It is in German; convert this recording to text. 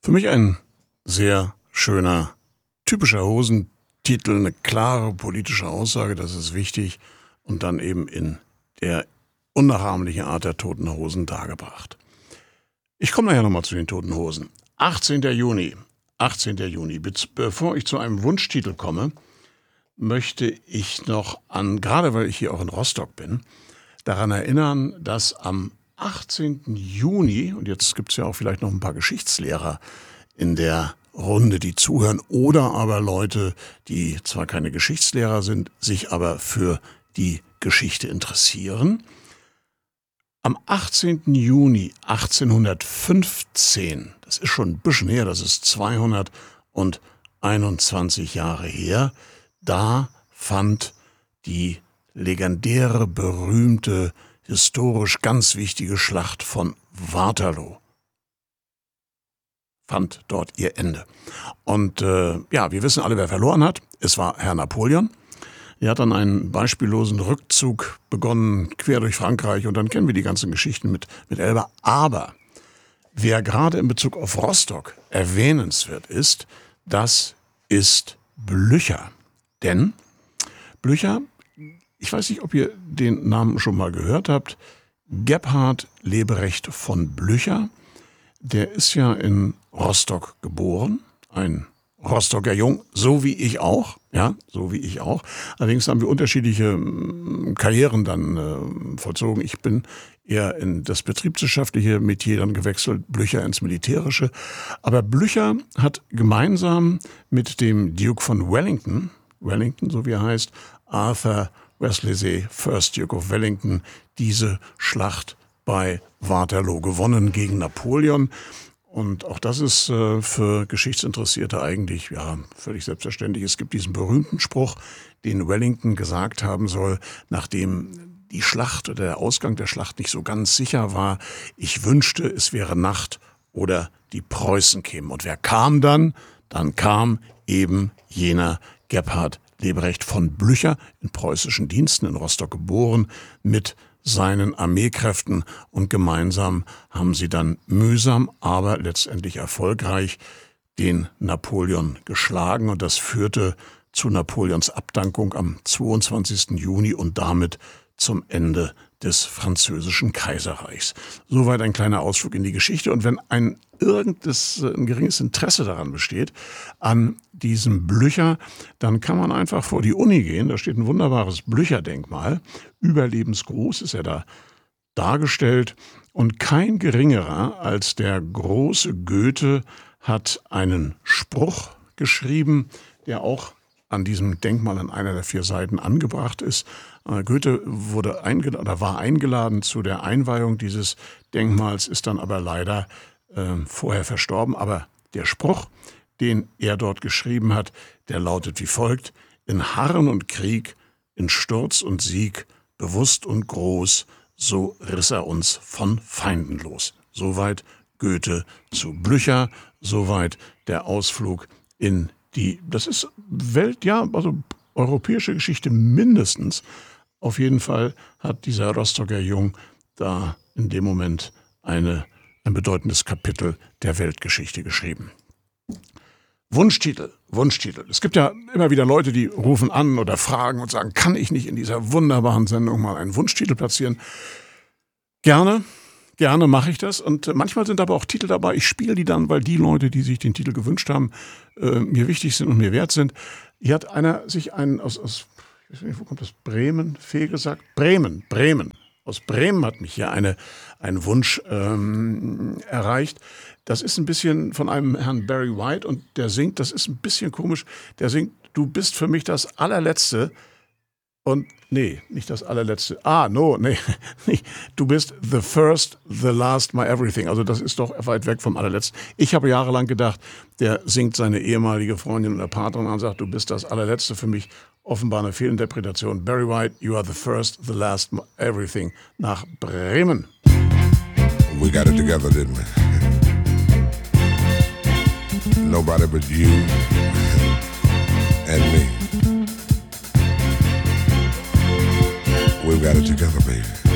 Für mich ein sehr schöner, typischer Hosentitel, eine klare politische Aussage, das ist wichtig und dann eben in der unnachahmlichen Art der Toten Hosen dargebracht. Ich komme nachher nochmal zu den Toten Hosen. 18. Juni. Bevor ich zu einem Wunschtitel komme, möchte ich noch gerade weil ich hier auch in Rostock bin, daran erinnern, dass am 18. Juni, und jetzt gibt es ja auch vielleicht noch ein paar Geschichtslehrer in der Runde, die zuhören, oder aber Leute, die zwar keine Geschichtslehrer sind, sich aber für die Geschichte interessieren. Am 18. Juni 1815, das ist schon ein bisschen her, das ist 221 Jahre her, da fand die legendäre, berühmte, historisch ganz wichtige Schlacht von Waterloo. Fand dort ihr Ende. Und wir wissen alle, wer verloren hat. Es war Herr Napoleon. Er hat dann einen beispiellosen Rückzug begonnen, quer durch Frankreich. Und dann kennen wir die ganzen Geschichten mit Elba. Aber wer gerade in Bezug auf Rostock erwähnenswert ist, das ist Blücher. Denn Blücher, ich weiß nicht, ob ihr den Namen schon mal gehört habt, Gebhard Leberecht von Blücher, der ist ja in Rostock geboren, ein Rostocker Jung, so wie ich auch. Allerdings haben wir unterschiedliche Karrieren dann vollzogen. Ich bin eher in das betriebswirtschaftliche Metier dann gewechselt, Blücher ins Militärische. Aber Blücher hat gemeinsam mit dem Duke von Wellington, so wie er heißt, Arthur Wesley, First Duke of Wellington, diese Schlacht bei Waterloo gewonnen gegen Napoleon. Und auch das ist für Geschichtsinteressierte eigentlich völlig selbstverständlich. Es gibt diesen berühmten Spruch, den Wellington gesagt haben soll, nachdem die Schlacht oder der Ausgang der Schlacht nicht so ganz sicher war. Ich wünschte, es wäre Nacht oder die Preußen kämen. Und wer kam dann? Dann kam eben jener Gebhard Leberecht von Blücher, in preußischen Diensten in Rostock geboren, mit seinen Armeekräften, und gemeinsam haben sie dann mühsam, aber letztendlich erfolgreich den Napoleon geschlagen, und das führte zu Napoleons Abdankung am 22. Juni und damit zum Ende des französischen Kaiserreichs. Soweit ein kleiner Ausflug in die Geschichte. Und wenn ein geringes Interesse daran besteht, an diesem Blücher, dann kann man einfach vor die Uni gehen. Da steht ein wunderbares Blücher-Denkmal. Überlebensgroß ist er da dargestellt. Und kein geringerer als der große Goethe hat einen Spruch geschrieben, der auch an diesem Denkmal an einer der 4 Seiten angebracht ist. Goethe war eingeladen zu der Einweihung dieses Denkmals, ist dann aber leider vorher verstorben. Aber der Spruch, den er dort geschrieben hat, der lautet wie folgt: In Harren und Krieg, in Sturz und Sieg, bewusst und groß, so riss er uns von Feinden los. Soweit Goethe zu Blücher, soweit der Ausflug in das ist europäische Geschichte mindestens. Auf jeden Fall hat dieser Rostocker Jung da in dem Moment ein bedeutendes Kapitel der Weltgeschichte geschrieben. Wunschtitel. Es gibt ja immer wieder Leute, die rufen an oder fragen und sagen, kann ich nicht in dieser wunderbaren Sendung mal einen Wunschtitel platzieren? Gerne mache ich das, und manchmal sind aber auch Titel dabei. Ich spiele die dann, weil die Leute, die sich den Titel gewünscht haben, mir wichtig sind und mir wert sind. Hier hat einer sich einen aus ich weiß nicht, wo kommt das? Bremen gesagt? Bremen. Aus Bremen hat mich hier ein Wunsch erreicht. Das ist ein bisschen von einem Herrn Barry White, und der singt, das ist ein bisschen komisch, der singt, du bist für mich das allerletzte. Und nee, nicht das allerletzte. Du bist the first, the last, my everything. Also das ist doch weit weg vom allerletzten. Ich habe jahrelang gedacht, der singt seine ehemalige Freundin oder Partnerin an und sagt, du bist das allerletzte. Für mich offenbar eine Fehlinterpretation. Barry White, you are the first, the last, my everything. Nach Bremen. We got it together, didn't we? Nobody but you and me. We've got it together, baby.